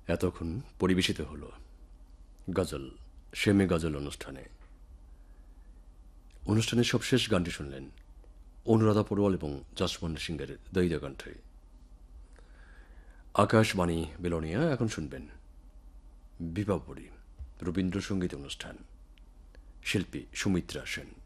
এতক্ষণ পরিবেশিত হলো গজল সেমে গজল অনুষ্ঠানের সবশেষ গানটি শুনলেন অনুরাধা পড়ুয়াল এবং যশবন্ত সিংহের দ্বৈত কণ্ঠে। আকাশবাণী বেলোনিয়া এখন শুনবেন বিবাহপুরী রবীন্দ্রসঙ্গীত অনুষ্ঠান। শিল্পী সুমিত্রা সেন।